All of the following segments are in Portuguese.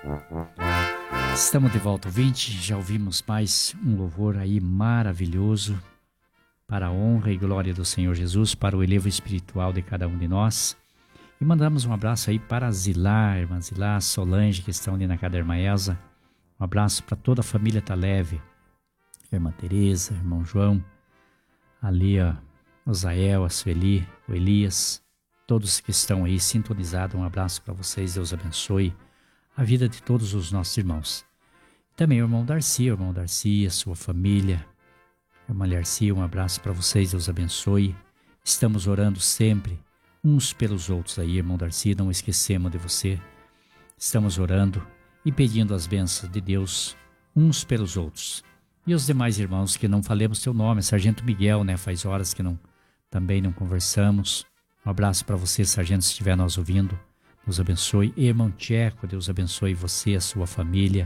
Estamos de volta, ouvinte. Já ouvimos mais um louvor aí maravilhoso para a honra e glória do Senhor Jesus, para o elevo espiritual de cada um de nós. E mandamos um abraço aí para a Zilar, irmã Zilar, Solange, que estão ali na casa da irmã Elza. Um abraço para toda a família Taleve, a irmã Tereza, irmão João, ali o Zael, a Sueli, o Elias, todos que estão aí sintonizados. Um abraço para vocês, Deus abençoe a vida de todos os nossos irmãos. Também o irmão Darcy, a sua família. Irmã Darcy, um abraço para vocês, Deus abençoe. Estamos orando sempre uns pelos outros aí, irmão Darcy, não esquecemos de você. Estamos orando e pedindo as bênçãos de Deus uns pelos outros. E os demais irmãos que não falemos seu nome, Sargento Miguel, né? Faz horas que também não conversamos. Um abraço para você, Sargento, se estiver nos ouvindo. Deus abençoe. E irmão Tcheco, Deus abençoe você, a sua família,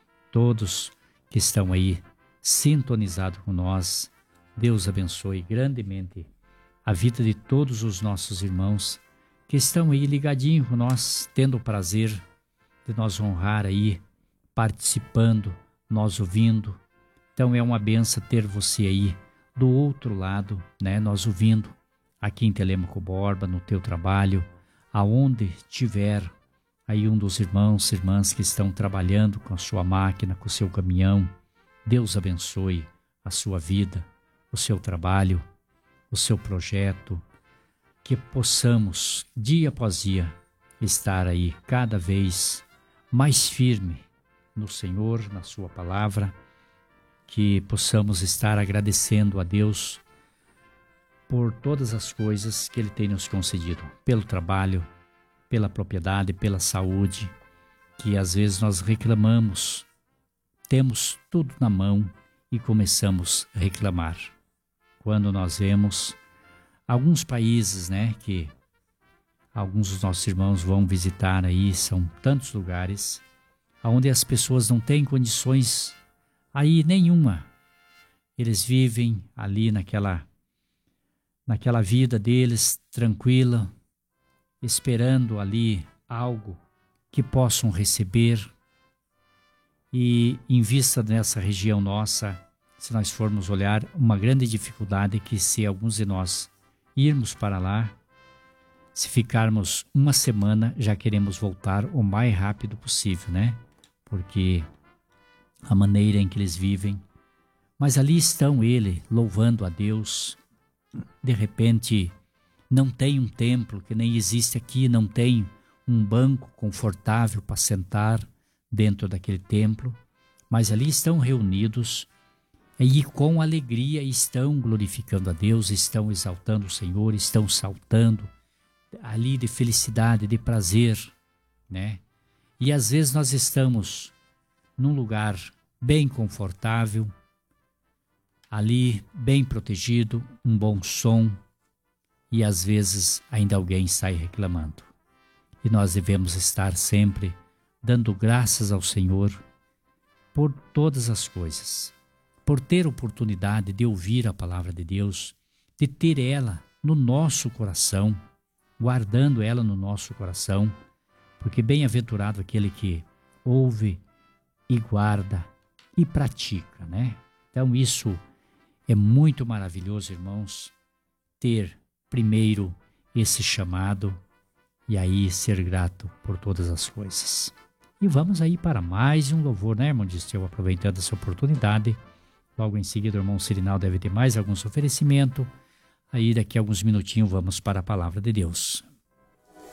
todos que estão aí sintonizados com nós. Deus abençoe grandemente a vida de todos os nossos irmãos que estão aí ligadinhos com nós, tendo o prazer de nós honrar aí, participando, nós ouvindo. Então é uma benção ter você aí do outro lado, né? Nós ouvindo aqui em Telêmaco Borba, no teu trabalho, aonde tiver aí um dos irmãos, irmãs que estão trabalhando com a sua máquina, com o seu caminhão. Deus abençoe a sua vida, o seu trabalho, o seu projeto, que possamos, dia após dia, estar aí cada vez mais firme no Senhor, na sua palavra, que possamos estar agradecendo a Deus por todas as coisas que Ele tem nos concedido, pelo trabalho, pela propriedade, pela saúde, que às vezes nós reclamamos, temos tudo na mão e começamos a reclamar. Quando nós vemos alguns países, né, que alguns dos nossos irmãos vão visitar aí, são tantos lugares onde as pessoas não têm condições aí nenhuma. Eles vivem ali naquela vida deles tranquila, esperando ali algo que possam receber. E em vista dessa região nossa, se nós formos olhar, uma grande dificuldade que se alguns de nós irmos para lá, se ficarmos uma semana, já queremos voltar o mais rápido possível, né? Porque a maneira em que eles vivem, mas ali estão ele louvando a Deus. De repente não tem um templo, que nem existe aqui, não tem um banco confortável para sentar dentro daquele templo, mas ali estão reunidos e com alegria estão glorificando a Deus, estão exaltando o Senhor, estão saltando ali de felicidade, de prazer, né? E às vezes nós estamos num lugar bem confortável, ali bem protegido, um bom som, e às vezes ainda alguém sai reclamando. E nós devemos estar sempre dando graças ao Senhor por todas as coisas, por ter oportunidade de ouvir a palavra de Deus, de ter ela no nosso coração, guardando ela no nosso coração, porque bem-aventurado aquele que ouve e guarda e pratica, né? Então isso é muito maravilhoso, irmãos, ter primeiro esse chamado e aí ser grato por todas as coisas. E vamos aí para mais um louvor, né, irmão Disteu? Aproveitando essa oportunidade. Logo em seguida, o irmão Sirinal deve ter mais alguns oferecimentos. Aí daqui a alguns minutinhos vamos para a palavra de Deus.